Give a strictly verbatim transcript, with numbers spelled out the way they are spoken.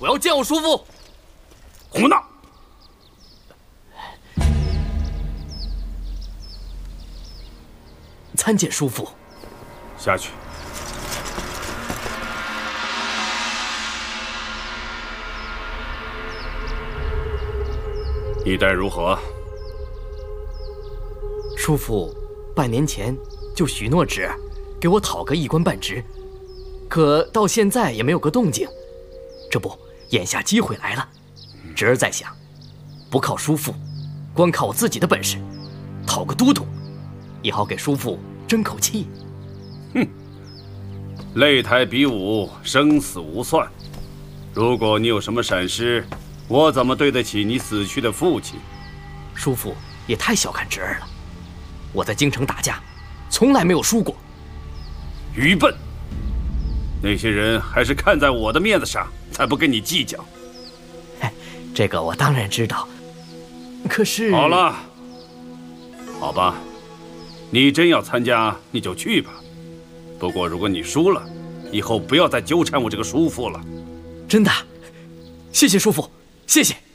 我要见我叔父。 胡闹！ 参见叔父。 下去。一带如何？ 叔父半年前就许诺旨，给我讨个一官半职，可到现在也没有个动静。这不，眼下机会来了，侄儿在想，不靠叔父，光靠我自己的本事，讨个都督，也好给叔父争口气。 哼，擂台比武，生死无算。如果你有什么闪失，我怎么对得起你死去的父亲？ 叔父也太小看侄儿了。我在京城打架，从来没有输过。 愚笨！那些人还是看在我的面子上，才不跟你计较。 这个我当然知道，可是…… 好了，好吧，你真要参加，你就去吧。不过如果你输了，以后不要再纠缠我这个叔父了。 真的，谢谢叔父，谢谢。